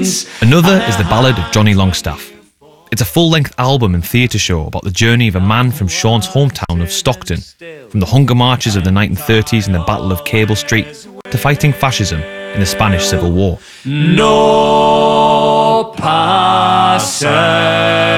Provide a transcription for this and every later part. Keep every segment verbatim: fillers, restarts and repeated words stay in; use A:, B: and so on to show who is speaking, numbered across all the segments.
A: means.
B: Another is The Ballad of Johnny Longstaff. It's a full-length album and theatre show about the journey of a man from Sean's hometown of Stockton, from the hunger marches of the nineteen thirties and the Battle of Cable Street, to fighting fascism in the Spanish Civil War.
A: No passer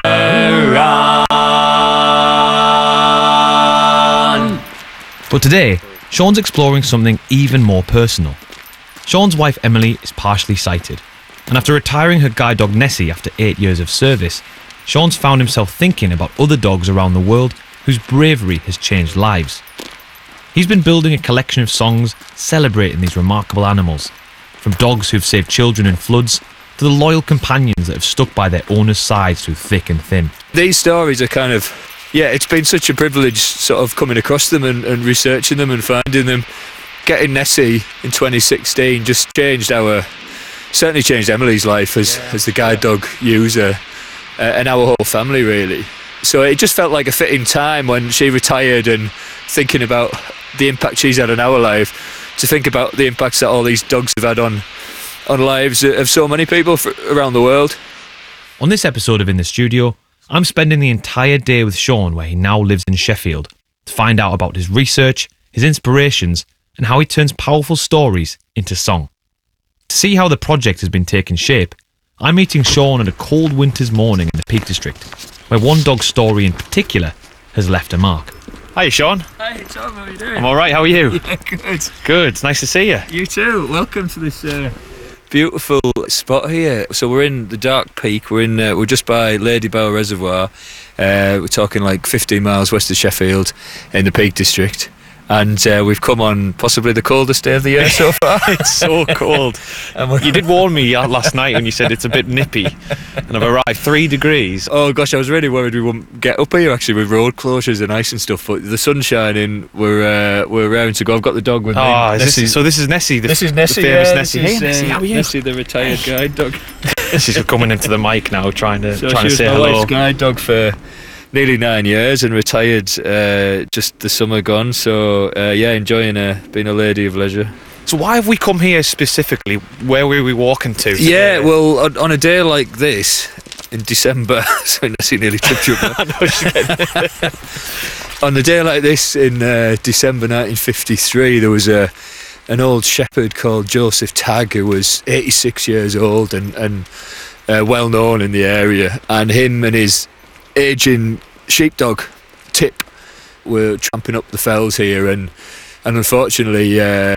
A: on.
B: But today, Sean's exploring something even more personal. Sean's wife Emily is partially sighted, and after retiring her guide dog Nessie after eight years of service, Sean's found himself thinking about other dogs around the world whose bravery has changed lives. He's been building a collection of songs celebrating these remarkable animals, from dogs who've saved children in floods to the loyal companions that have stuck by their owners' sides through thick and thin.
C: These stories are kind of, yeah, it's been such a privilege sort of coming across them and, and researching them and finding them. Getting Nessie in twenty sixteen just changed our, certainly changed Emily's life as, as the guide dog user, uh, and our whole family really. So it just felt like a fitting time when she retired, and thinking about the impact she's had on our life, to think about the impacts that all these dogs have had on on lives of so many people for, around the world.
B: On this episode of In the Studio, I'm spending the entire day with Sean where he now lives in Sheffield to find out about his research, his inspirations, and how he turns powerful stories into song. To see how the project has been taking shape, I'm meeting Sean on a cold winter's morning in the Peak District, where one dog's story in particular has left a mark. Hi Sean.
C: Hi Tom, how are you doing?
B: I'm alright, how are you?
C: Yeah, good.
B: Good, it's nice to see you.
C: You too, welcome to this uh, beautiful spot here. So we're in the Dark Peak, we're in, uh, we're just by Ladybower Reservoir. Uh, we're talking like fifteen miles west of Sheffield in the Peak District. And uh, we've come on possibly the coldest day of the year so far.
B: It's so cold. You did warn me last night when you said it's a bit nippy, and I've arrived three degrees.
C: Oh gosh, I was really worried we wouldn't get up here actually with road closures and ice and stuff. But the sun's shining, we're uh, we're raring to go. I've got the dog with me.
B: Oh, is this, so this is Nessie. The,
C: this is Nessie.
B: The famous
C: yeah,
B: Nessie.
C: This is,
B: hey, Nessie, how are you?
C: Nessie, the retired guide dog.
B: She's coming into the mic now, trying to
C: so
B: trying
C: she
B: to
C: was
B: say
C: my
B: hello.
C: wife's guide dog for nearly nine years and retired uh, just the summer gone. So uh, yeah, enjoying uh, being a lady of leisure.
B: So why have we come here specifically? Where were we walking to today?
C: Yeah, well, on, on a day like this in December, sorry, Nessie nearly tripped you up.
B: I know she's getting
C: On a day like this in uh, December nineteen fifty-three, there was a an old shepherd called Joseph Tagg who was eighty-six years old and, and uh, well known in the area, and him and his aging sheepdog Tip were tramping up the fells here, and and unfortunately uh,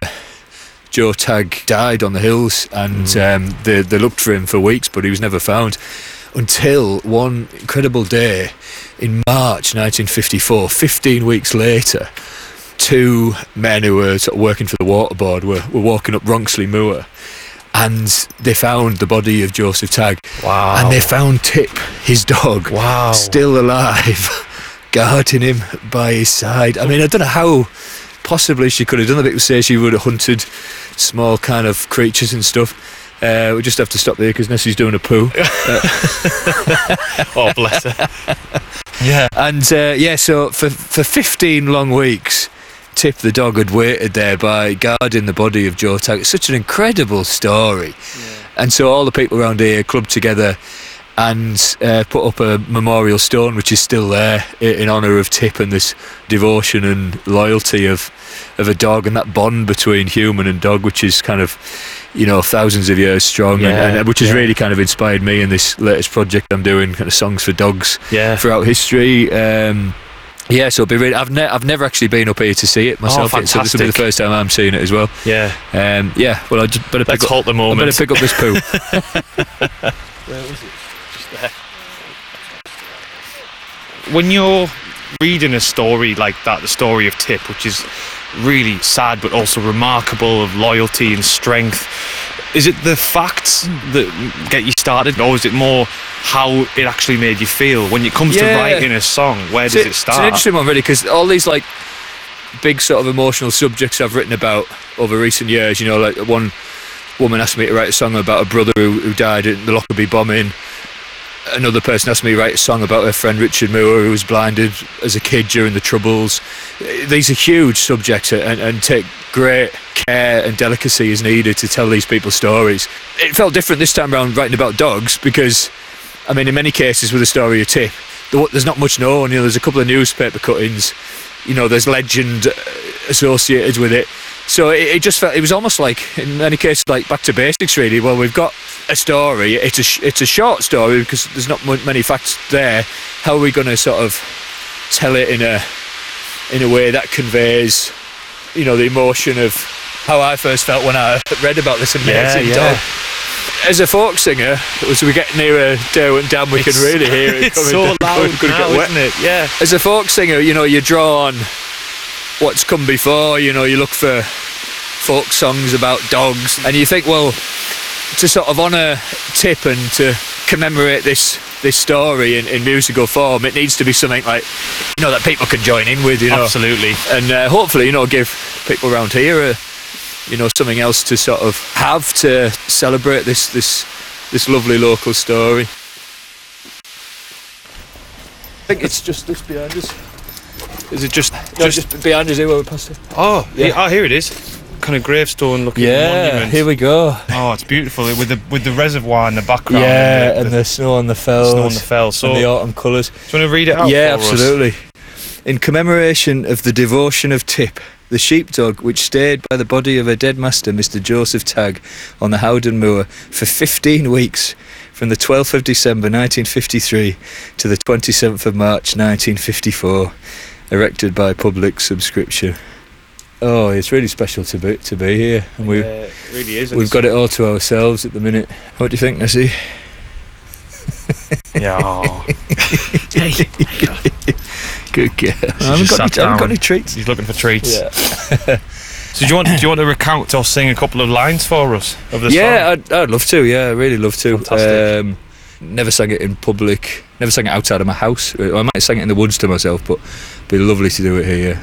C: Joe Tagg died on the hills, and mm. um, they, they looked for him for weeks but he was never found until one incredible day in March nineteen fifty-four, fifteen weeks later. Two men who were sort of working for the water board were, were walking up Ronksley Moor, and they found the body of Joseph Tagg.
B: Wow.
C: And they found Tip, his dog,
B: wow.
C: still alive, guarding him by his side. I mean, I don't know how possibly she could have done that. People say she would have hunted small kind of creatures and stuff. Uh, we just have to stop there because Nessie's doing a poo. uh,
B: oh, bless her. Yeah.
C: And uh, yeah, so for, for fifteen long weeks, Tip the dog had waited there by guarding the body of Joe Tagg. It's such an incredible story. Yeah. And so all the people around here clubbed together and uh, put up a memorial stone which is still there in honour of Tip and this devotion and loyalty of of a dog, and that bond between human and dog, which is kind of, you know, thousands of years strong.
B: Yeah,
C: and, and which has
B: yeah.
C: really kind of inspired me in this latest project I'm doing, kind of songs for dogs
B: yeah.
C: throughout history. Um, Yeah, so it'll be really, I've, ne- I've never actually been up here to see it myself,
B: oh,
C: yet, so this will be the first time I'm seeing it as well.
B: Yeah.
C: Um, yeah, well, I just better
B: Let's
C: pick
B: halt
C: up,
B: the moment.
C: I better pick up this poo.
B: Where was it? Just there. When you're reading a story like that, the story of Tip, which is really sad but also remarkable, of loyalty and strength, is it the facts that get you started, or is it more how it actually made you feel when it comes
C: yeah.
B: to writing a song? Where does
C: it's,
B: it start?
C: It's an interesting one, really, because all these like big sort of emotional subjects I've written about over recent years, you know, like one woman asked me to write a song about a brother who, who died in the Lockerbie bombing. another person asked me to write a song about her friend Richard Moore, who was blinded as a kid during the Troubles. These are huge subjects, and, and take great care and delicacy is needed to tell these people's stories. It felt different this time around writing about dogs because, I mean, in many cases with the story of Tip, there's not much known. You know, there's a couple of newspaper cuttings. You know, there's legend associated with it. So it, it just felt, it was almost like, in many cases, like back to basics really. Well, we've got a story, it's a, sh- it's a short story because there's not m- many facts there. How are we going to sort of tell it in a in a way that conveys, you know, the emotion of how I first felt when I read about this amazing
B: yeah,
C: dog.
B: yeah.
C: As a folk singer, as we get nearer Derwent Dam, we
B: It's-
C: can really hear it.
B: It's
C: coming
B: so
C: down.
B: loud
C: Could
B: now,
C: get wet.
B: isn't it? Yeah.
C: As a folk singer, you know, you draw on what's come before. You know, you look for folk songs about dogs, and you think, well, to sort of honour Tip and to commemorate this this story in, in musical form, it needs to be something like, you know, that people can join in with, you know.
B: Absolutely.
C: And uh, hopefully, you know, give people around here a, you know, something else to sort of have to celebrate this this this lovely local story. I think it's just this behind us. Is it just no, just, just behind us here where we passed it?
B: Oh,
C: Yeah.
B: yeah. Oh, here it is. Kind of gravestone looking monument.
C: here we go.
B: Oh, it's beautiful with the with the reservoir in the background.
C: Yeah,
B: and
C: and
B: the,
C: the snow on the fells.
B: snow on the fell. So,
C: and the
B: do
C: autumn colours.
B: you want to read it out?
C: Yeah,
B: for us?
C: absolutely. In commemoration of the devotion of Tip, the sheepdog which stayed by the body of her dead master, Mister Joseph Tagg, on the Howden Moor for fifteen weeks, from the twelfth of December nineteen fifty-three to the twenty-seventh of March nineteen fifty-four, erected by public subscription. Oh, it's really special to be to be here, and we
B: Yeah, it really is.
C: we've got it all to ourselves at the minute. What do you think, Nessie?
B: Yeah. Oh. Hey.
C: Good girl. I
B: just
C: haven't got,
B: sat
C: any, I haven't
B: down.
C: got any treats.
B: He's looking for treats.
C: Yeah.
B: So do you want do you want to recount or sing a couple of lines for us of the
C: Yeah,
B: song?
C: I'd, I'd love to. Yeah, I'd really love to.
B: Fantastic.
C: Um, never sang it in public. Never sang it outside of my house. I might have sang it in the woods to myself, but it'd be lovely to do it here.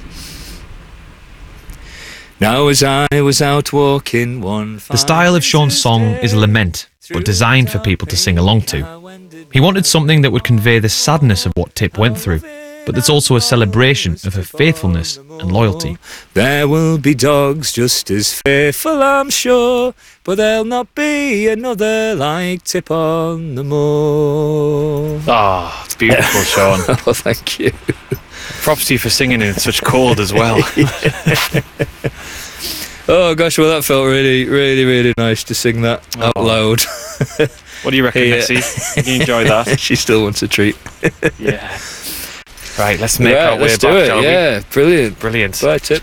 C: Now as I was out walking one.
B: The style of Sean's song is a lament, but designed for people to sing along to. He wanted something that would convey the sadness of what Tip went through, but that's also a celebration of her faithfulness and loyalty.
C: There will be dogs just as faithful, I'm sure, but there'll not be another like Tip on the moor.
B: Ah, oh, it's beautiful, Sean.
C: Oh, thank you.
B: Props to you for singing in such cold as well.
C: Oh gosh, well that felt really, really, really nice to sing that out
B: Oh.
C: loud.
B: What do you reckon,
C: Hey, uh,
B: Nessie? Did you enjoy that?
C: She still wants a treat.
B: Yeah. Right, let's make
C: Right,
B: our way
C: let's
B: back,
C: do it.
B: shall we?
C: Yeah, brilliant.
B: Brilliant.
C: Bye, Tip.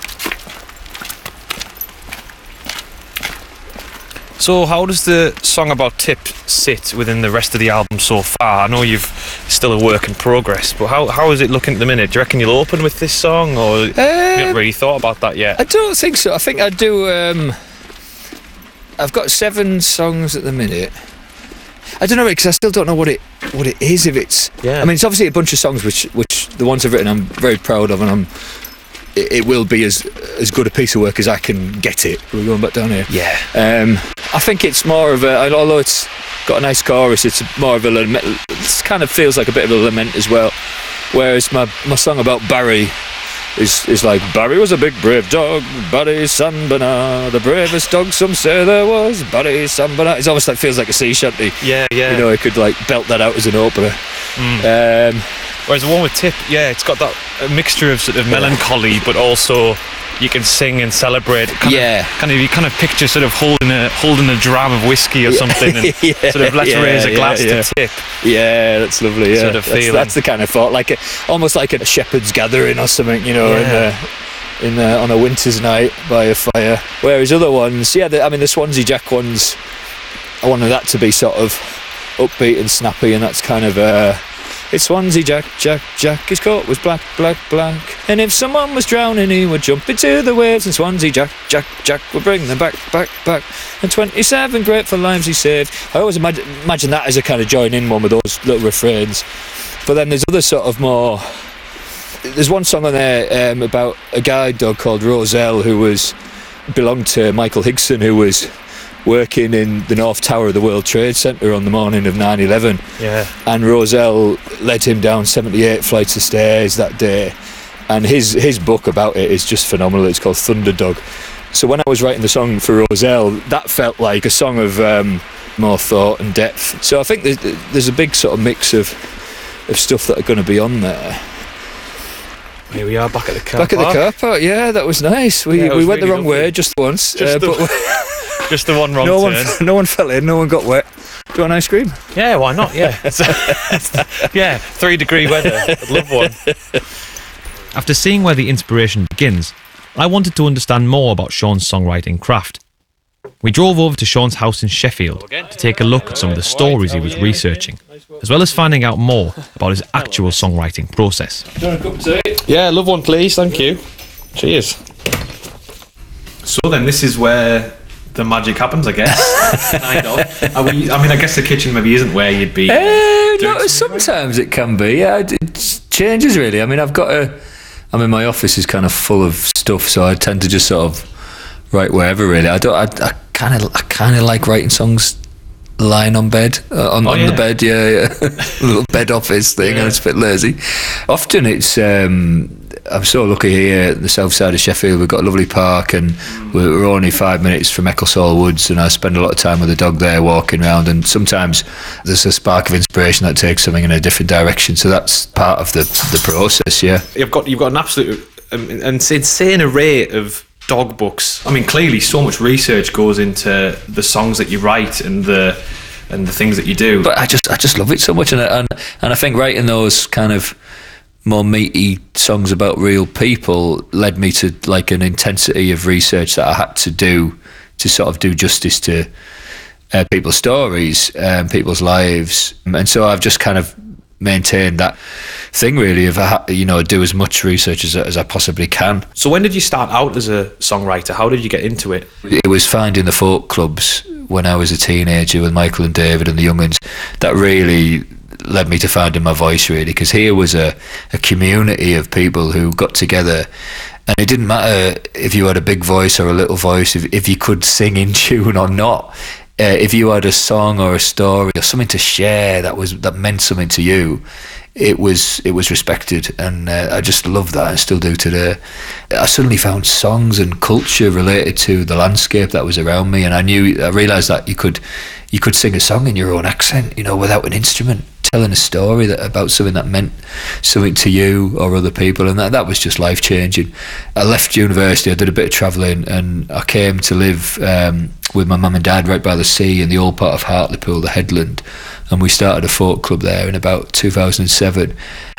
B: So how does the song about Tip sit within the rest of the album so far? I know you've it's still a work in progress, but how how is it looking at the minute? Do you reckon you'll open with this song, or you haven't
C: Um,
B: really thought about that yet?
C: I don't think so. I think I do. Um, I've got seven songs at the minute. I don't know because I still don't know what it what it is. If it's,
B: Yeah.
C: I mean, it's obviously a bunch of songs which which the ones I've written I'm very proud of, and I'm. It, it will be as as good a piece of work as I can get it. We're going back down here.
B: Yeah.
C: Um, I think it's more of a, although it's got a nice chorus, it's more of a lament. It kind of feels like a bit of a lament as well. Whereas my my song about Barry is is like, Barry was a big brave dog, Barry San Bernard, the bravest dog some say there was, Barry San Bernard. It's almost like feels like a sea shanty.
B: Yeah, yeah.
C: You know, I could like belt that out as an opera.
B: Mm.
C: Um,
B: Whereas the one with Tip, yeah, it's got that a mixture of sort of melancholy, but also you can sing and celebrate. Kind
C: Yeah.
B: Of, kind of, you kind of picture sort of holding a holding a dram of whiskey or something, and
C: Yeah,
B: sort of let's
C: yeah,
B: raise a glass
C: yeah, yeah.
B: to Tip.
C: Yeah, that's lovely. Yeah,
B: Sort of
C: that's,
B: feeling.
C: that's the kind of thought, like a, almost like a shepherd's gathering or something, you know,
B: Yeah.
C: in the, in the, on a winter's night by a fire. Whereas other ones, yeah, the, I mean the Swansea Jack ones, I wanted that to be sort of upbeat and snappy, and that's kind of uh, it's Swansea Jack, Jack, Jack. His coat was black, black, black, and if someone was drowning, he would jump into the waves. And Swansea Jack, Jack, Jack would bring them back, back, back. And twenty-seven grateful lives he saved. I always imagine, imagine that as a kind of join-in one with those little refrains. But then there's other sort of more. There's one song on there um, about a guide dog called Roselle who was belonged to Michael Higson, who was working in the North Tower of the World Trade Centre on the morning of nine eleven.
B: Yeah.
C: And Rozelle led him down seventy-eight flights of stairs that day. And his, his book about it is just phenomenal. It's called Thunderdog. So when I was writing the song for Rozelle, that felt like a song of um, more thought and depth. So I think there's, there's a big sort of mix of, of stuff that are going to be on there.
B: Here we are, back at the car
C: Back
B: park.
C: at the car park, yeah, that was nice. We
B: Yeah,
C: we
B: was
C: went
B: really
C: the wrong
B: lovely.
C: way just once.
B: Just
C: uh,
B: the-
C: but
B: Just the one wrong
C: no
B: turn.
C: one, no one fell in, no one got wet. Do you want ice cream?
B: Yeah, why not? Yeah. Yeah, three degree weather. I'd love one. After seeing where the inspiration begins, I wanted to understand more about Sean's songwriting craft. We drove over to Sean's house in Sheffield to take a look at some of the stories he was researching, as well as finding out more about his actual songwriting process.
C: Do you want a cup of tea?
B: Yeah, love one please, thank you. Cheers. So then this is where the magic happens, I guess. Kind of. Are we, I mean, I guess the kitchen maybe isn't where you'd be.
C: Uh,
B: doing
C: no,
B: something,
C: sometimes it can be. Yeah, it, it changes really. I mean, I've got a. I mean, my office is kind of full of stuff, so I tend to just sort of write wherever. Really, I don't. I kind of. I kind of like writing songs lying on bed uh, on,
B: Oh,
C: on
B: yeah.
C: the bed. Yeah, yeah. Little bed office thing,
B: Yeah.
C: and it's a bit lazy. Often it's. Um, I'm so lucky here at the south side of Sheffield. We've got a lovely park, and we're we're only five minutes from Ecclesall Woods, and I spend a lot of time with the dog there walking around, and sometimes there's a spark of inspiration that takes something in a different direction, so that's part of the the process. Yeah,
B: You've got you've got an absolute um, an insane array of dog books. I mean, clearly, so much research goes into the songs that you write and the and the things that you do.
C: but I just I just love it so much, and I- and and I think writing those kind of more meaty songs about real people led me to like an intensity of research that I had to do to sort of do justice to uh, people's stories, um, people's lives, and so I've just kind of maintained that thing really of uh, you know do as much research as, as I possibly can.
B: So when did you start out as a songwriter? How did you get into it?
C: It was finding the folk clubs when I was a teenager with Michael and David and the Young'uns that really led me to finding my voice, really, because here was a, a community of people who got together, and it didn't matter if you had a big voice or a little voice, if, if you could sing in tune or not. Uh, if you had a song or a story or something to share that was that meant something to you, it was it was respected, and uh, I just love that. I still do today. I suddenly found songs and culture related to the landscape that was around me, and I knew I realised that you could you could sing a song in your own accent, you know, without an instrument, telling a story that about something that meant something to you or other people, and that that was just life changing. I left university, I did a bit of travelling, and I came to live um, with my mum and dad right by the sea in the old part of Hartlepool, the Headland, and we started a folk club there in about two thousand seven,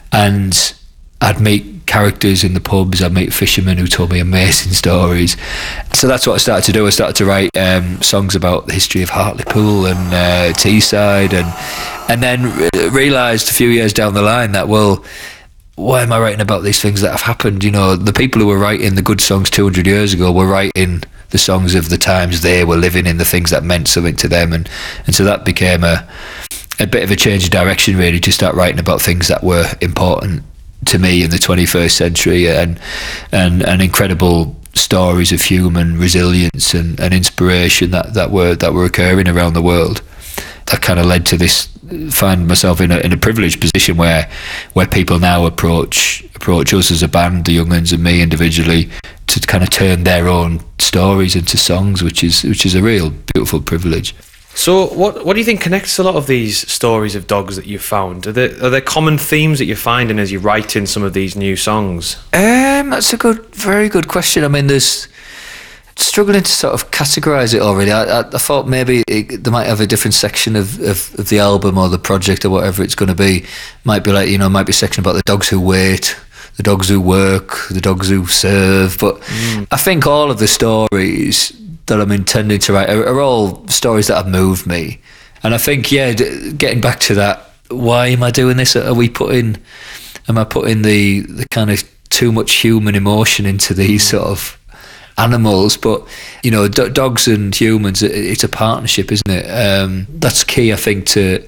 C: and I'd meet characters in the pubs, I'd meet fishermen who told me amazing stories. So that's what I started to do. I started to write um, songs about the history of Hartlepool and uh, Teesside, and and then re- realised a few years down the line that, well, why am I writing about these things that have happened? You know, the people who were writing the good songs two hundred years ago were writing the songs of the times they were living in, the things that meant something to them, and, and so that became a a bit of a change of direction, really, to start writing about things that were important to me in the twenty-first century, and and, and incredible stories of human resilience and, and inspiration that, that were that were occurring around the world. That kind of led to this, find myself in a in a privileged position where where people now approach approach us as a band, the Young'uns and me individually, to kind of turn their own stories into songs, which is which is a real beautiful privilege.
B: So what what do you think connects a lot of these stories of dogs that you've found? Are there, are there common themes that you're finding as you write in some of these new songs?
C: Um, that's a good, very good question. I mean, there's struggling to sort of categorise it all, really. I, I, I thought maybe it, they might have a different section of, of, of the album or the project or whatever it's going to be. Might be like, you know, might be a section about the dogs who wait, the dogs who work, the dogs who serve. But mm. I think all of the stories that I'm intending to write are, are all stories that have moved me. And I think, yeah, d- getting back to that, why am I doing this? Are we putting, am I putting the, the kind of too much human emotion into these sort of animals? But, you know, d- dogs and humans, it, it's a partnership, isn't it? Um, that's key, I think, to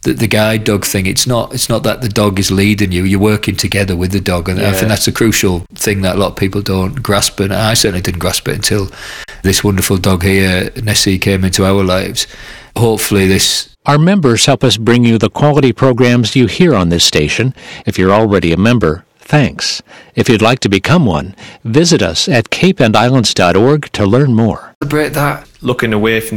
C: the, the guide dog thing, it's not it's not that the dog is leading you, you're working together with the dog, and yeah. I think that's a crucial thing that a lot of people don't grasp, and I certainly didn't grasp it until this wonderful dog here, Nessie, came into our lives. Hopefully this...
A: Our members help us bring you the quality programs you hear on this station. If you're already a member, thanks. If you'd like to become one, visit us at cape and islands dot org to learn more.
C: Celebrate that.
B: Looking away from